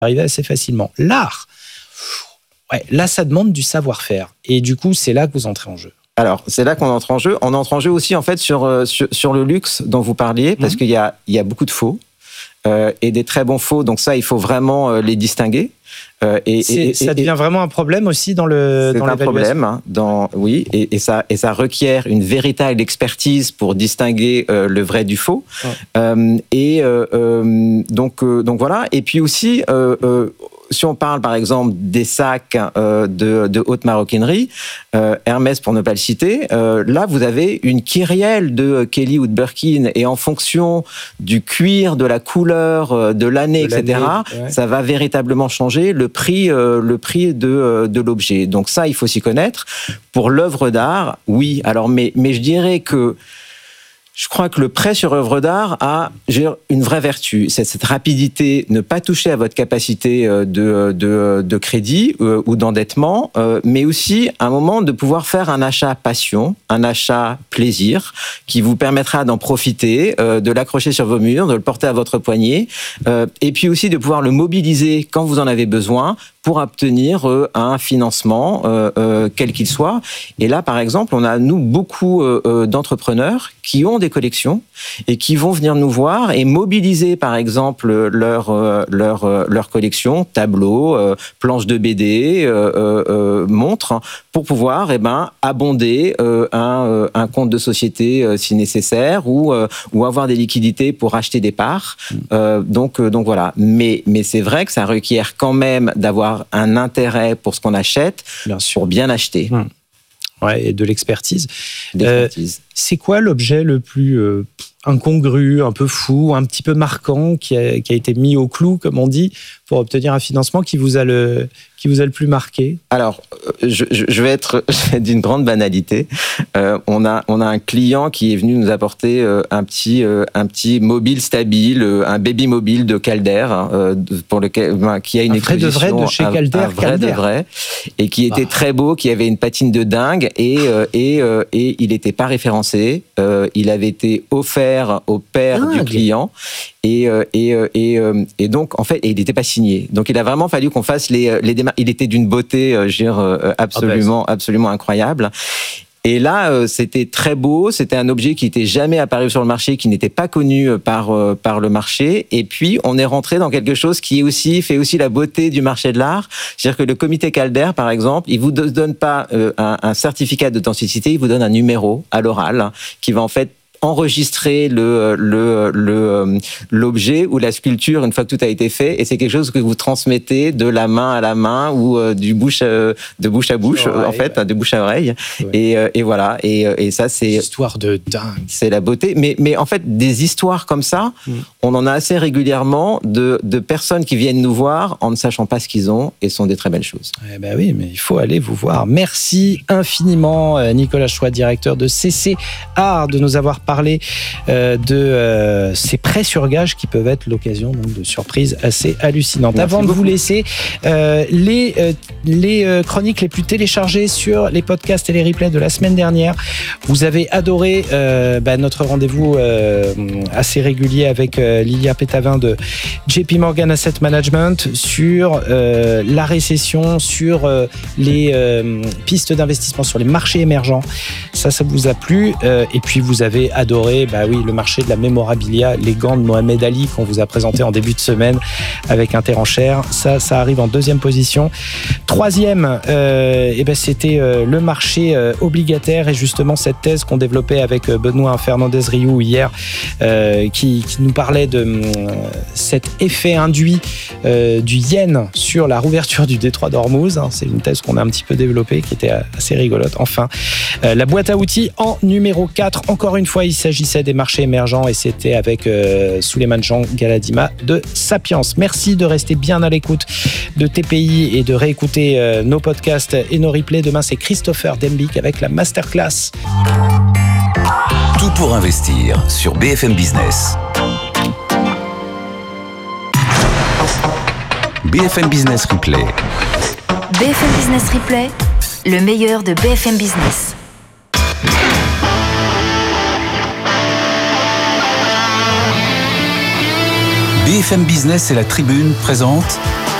arriver assez facilement. L'art, là, ça demande du savoir-faire. Et du coup, c'est là que vous entrez en jeu. Alors, c'est là qu'on entre en jeu. On entre en jeu aussi, en fait, sur le luxe dont vous parliez, parce qu'il y a beaucoup de faux et des très bons faux. Donc ça, il faut vraiment les distinguer. Ça devient vraiment un problème aussi dans l'évaluation. C'est un problème, oui, et ça requiert une véritable expertise pour distinguer le vrai du faux. Donc voilà. Et puis aussi, si on parle par exemple des sacs de haute maroquinerie, Hermès pour ne pas le citer, là vous avez une kyrielle de Kelly ou de Birkin, et en fonction du cuir, de la couleur, de l'année, etc., ça va véritablement changer le prix de l'objet. Donc ça, il faut s'y connaître. Pour l'œuvre d'art, oui. Alors, mais je dirais que je crois que le prêt sur œuvre d'art a une vraie vertu. C'est cette rapidité, ne pas toucher à votre capacité de crédit ou d'endettement, mais aussi un moment de pouvoir faire un achat passion, un achat plaisir, qui vous permettra d'en profiter, de l'accrocher sur vos murs, de le porter à votre poignet, et puis aussi de pouvoir le mobiliser quand vous en avez besoin pour obtenir un financement, quel qu'il soit. Et là, par exemple, on a, nous, beaucoup d'entrepreneurs qui ont des collections et qui vont venir nous voir et mobiliser, par exemple, leur collection, tableaux, planches de BD, montres, pour pouvoir abonder un compte de société si nécessaire, ou avoir des liquidités pour acheter des parts. Donc voilà. Mais c'est vrai que ça requiert quand même d'avoir un intérêt pour ce qu'on achète, pour bien acheter. Ouais, et de l'expertise. C'est quoi l'objet le plus incongru, un peu fou, un petit peu marquant, qui a été mis au clou, comme on dit, pour obtenir un financement, qui vous a le plus marqué? Alors, je vais être d'une grande banalité. On a un client qui est venu nous apporter un petit mobile stabile, un baby mobile de Calder, pour lequel qui a une exposition, vrai de vrai de chez Calder, un vrai de vrai, et qui était très beau, qui avait une patine de dingue, et il n'était pas référencé. Il avait été offert au père du client. Et donc, en fait, il n'était pas signé. Donc, il a vraiment fallu qu'on fasse les démarches. Il était d'une beauté, absolument incroyable. Et là, c'était très beau. C'était un objet qui n'était jamais apparu sur le marché, qui n'était pas connu par le marché. Et puis, on est rentré dans quelque chose qui fait aussi la beauté du marché de l'art. C'est-à-dire que le comité Calder, par exemple, il vous donne pas un certificat d'authenticité, il vous donne un numéro à l'oral qui va en fait enregistrer l'objet ou la sculpture une fois que tout a été fait, et c'est quelque chose que vous transmettez de la main à la main ou de bouche à bouche, en fait, de bouche à oreille. Et voilà. Et ça, c'est histoire de dingue. C'est la beauté. Mais en fait, des histoires comme ça, on en a assez régulièrement de personnes qui viennent nous voir en ne sachant pas ce qu'ils ont, et sont des très belles choses. Oui, mais il faut aller vous voir. Merci infiniment, Nicolas Choix, directeur de CC Art, de nous avoir parler de ces prêts sur gage qui peuvent être l'occasion donc, de surprises assez hallucinantes. Merci Avant beaucoup. de vous laisser, les chroniques les plus téléchargées sur les podcasts et les replays de la semaine dernière. Vous avez adoré notre rendez-vous assez régulier avec Lilia Pétavin de JP Morgan Asset Management sur la récession, sur les pistes d'investissement sur les marchés émergents. Ça vous a plu. Et puis vous avez adoré le marché de la mémorabilia, les gants de Mohamed Ali qu'on vous a présenté en début de semaine avec Interenchères. Ça arrive en deuxième position. Troisième, c'était le marché obligataire, et justement cette thèse qu'on développait avec Benoît Fernandez-Rioux hier, qui nous parlait de cet effet induit du yen sur la rouverture du détroit d'Ormuz. C'est une thèse qu'on a un petit peu développée, qui était assez rigolote. Enfin, la boîte à outils en numéro 4. Encore une fois, il s'agissait des marchés émergents, et c'était avec Souleymane Jean Galadima de Sapiens. Merci de rester bien à l'écoute de TPI et de réécouter nos podcasts et nos replays. Demain, c'est Christopher Dembick avec la masterclass. Tout pour investir sur BFM Business. BFM Business Replay. BFM Business Replay, le meilleur de BFM Business. BFM Business et la Tribune présentent